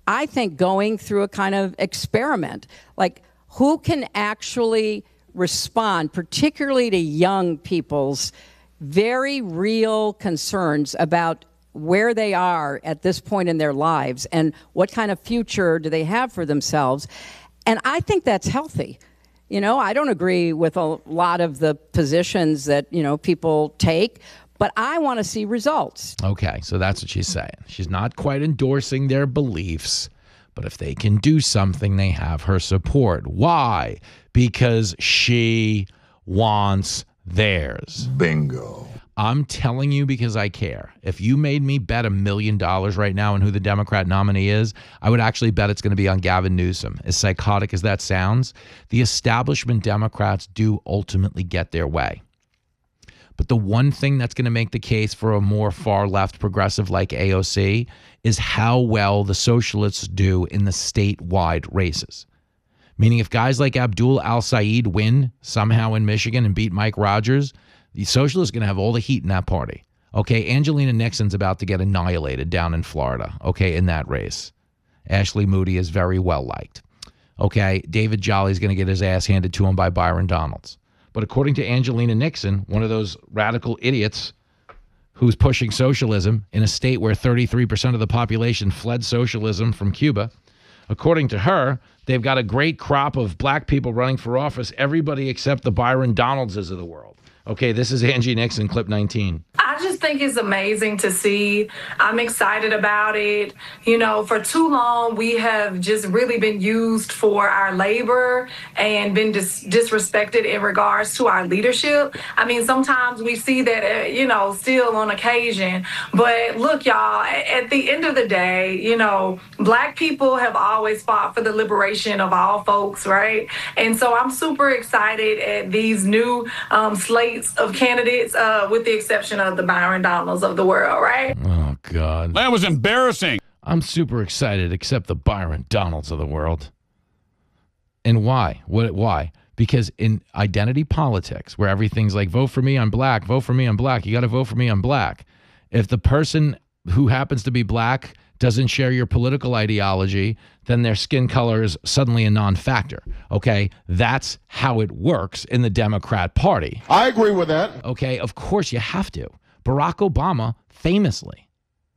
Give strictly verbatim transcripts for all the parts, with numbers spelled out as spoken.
I think, going through a kind of experiment. Like, who can actually respond, particularly to young people's very real concerns about where they are at this point in their lives and what kind of future do they have for themselves. And I think that's healthy. You know, I don't agree with a lot of the positions that, you know, people take, but I want to see results. Okay, so that's what she's saying. She's not quite endorsing their beliefs, but if they can do something, they have her support. Why? Because she wants theirs. Bingo. I'm telling you because I care. If you made me bet a million dollars right now on who the Democrat nominee is, I would actually bet it's going to be on Gavin Newsom. As psychotic as that sounds, the establishment Democrats do ultimately get their way. But the one thing that's going to make the case for a more far-left progressive like A O C is how well the socialists do in the statewide races. Meaning if guys like Abdul al-Sayed win somehow in Michigan and beat Mike Rogers, the socialists are going to have all the heat in that party. Okay, Angelina Nixon's about to get annihilated down in Florida, okay, in that race. Ashley Moody is very well liked. Okay, David Jolly's going to get his ass handed to him by Byron Donalds. But according to Angelina Nixon, one of those radical idiots who's pushing socialism in a state where thirty-three percent of the population fled socialism from Cuba, according to her, they've got a great crop of black people running for office, everybody except the Byron Donaldses of the world. Okay, this is Angie Nixon, clip nineteen. I just think it's amazing to see. I'm excited about it. You know, for too long, we have just really been used for our labor and been dis- disrespected in regards to our leadership. I mean, sometimes we see that, uh, you know, still on occasion. But look, y'all, at the end of the day, you know, black people have always fought for the liberation of all folks, right? And so I'm super excited at these new um, slates of candidates, uh, with the exception of the Byron Donalds of the world, right? Oh, God. That was embarrassing. I'm super excited, except the Byron Donalds of the world. And why? What? Why? Because in identity politics, where everything's like, vote for me, I'm black, vote for me, I'm black, you got to vote for me, I'm black. If the person who happens to be black doesn't share your political ideology, then their skin color is suddenly a non-factor. Okay, that's how it works in the Democrat Party. I agree with that. Okay, of course you have to. Barack Obama famously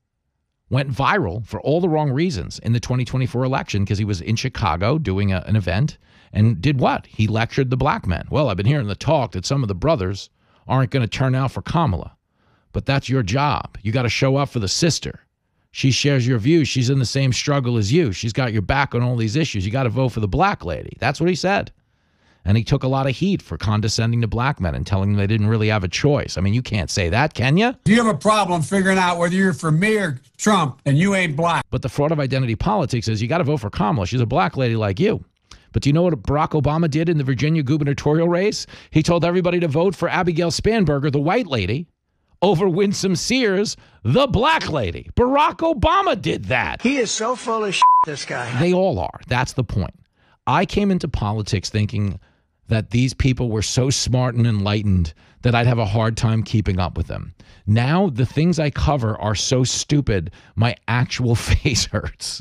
went viral for all the wrong reasons in the twenty twenty-four election because he was in Chicago doing a, an event and did what? He lectured the black men. Well, I've been hearing the talk that some of the brothers aren't going to turn out for Kamala, but that's your job. You got to show up for the sister. She shares your views. She's in the same struggle as you. She's got your back on all these issues. You got to vote for the black lady. That's what he said. And he took a lot of heat for condescending to black men and telling them they didn't really have a choice. I mean, you can't say that, can you? You have a problem figuring out whether you're for me or Trump and you ain't black. But the fraud of identity politics is you got to vote for Kamala. She's a black lady like you. But do you know what Barack Obama did in the Virginia gubernatorial race? He told everybody to vote for Abigail Spanberger, the white lady, over Winsome Sears, the black lady. Barack Obama did that. He is so full of shit, this guy. They all are. That's the point. I came into politics thinking that these people were so smart and enlightened that I'd have a hard time keeping up with them. Now, the things I cover are so stupid, my actual face hurts.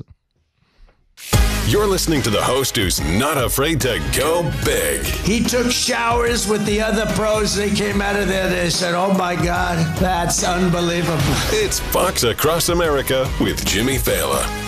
You're listening to the host who's not afraid to go big. He took showers with the other pros. They came out of there. They said, oh, my God, that's unbelievable. It's Fox Across America with Jimmy Fallon.